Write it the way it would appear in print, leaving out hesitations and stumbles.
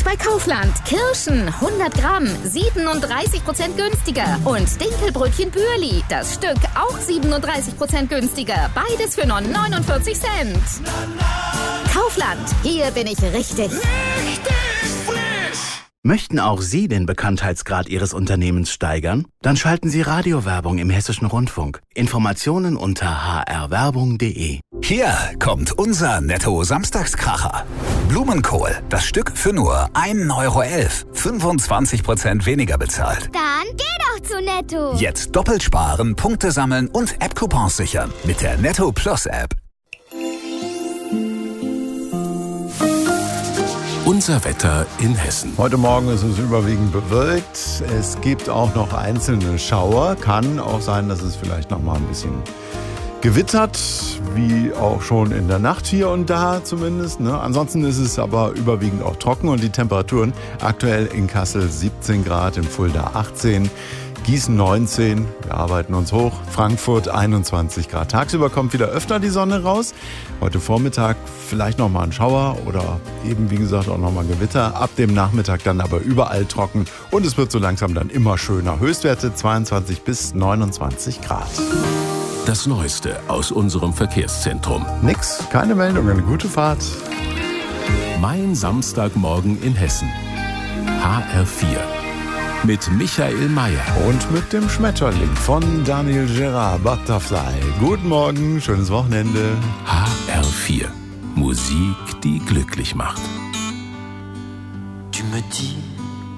bei Kaufland. Kirschen 100 Gramm 37% günstiger. Und Dinkelbrötchen Bürli, das Stück auch 37% günstiger. Beides für nur 49 Cent. Kaufland, hier bin ich richtig. Möchten auch Sie den Bekanntheitsgrad Ihres Unternehmens steigern? Dann schalten Sie Radiowerbung im Hessischen Rundfunk. Informationen unter hrwerbung.de. Hier kommt unser Netto-Samstagskracher. Blumenkohl, das Stück für nur 1,11 €. 25% weniger bezahlt. Dann geh doch zu Netto. Jetzt doppelt sparen, Punkte sammeln und App-Coupons sichern mit der Netto Plus App. Unser Wetter in Hessen. Heute Morgen ist es überwiegend bewölkt. Es gibt auch noch einzelne Schauer. Kann auch sein, dass es vielleicht noch mal ein bisschen gewittert, wie auch schon in der Nacht hier und da zumindest. Ansonsten ist es aber überwiegend auch trocken und die Temperaturen aktuell in Kassel 17 Grad, in Fulda 18, Gießen 19, wir arbeiten uns hoch, Frankfurt 21 Grad. Tagsüber kommt wieder öfter die Sonne raus. Heute Vormittag vielleicht noch mal ein Schauer oder eben wie gesagt auch noch mal Gewitter. Ab dem Nachmittag dann aber überall trocken und es wird so langsam dann immer schöner. Höchstwerte 22 bis 29 Grad. Das Neueste aus unserem Verkehrszentrum. Nix, keine Meldung, eine gute Fahrt. Mein Samstagmorgen in Hessen. HR4. Mit Michael Mayer. Und mit dem Schmetterling von Daniel Gerard, Butterfly. Guten Morgen, schönes Wochenende. HR4. Musik, die glücklich macht. Tu me dis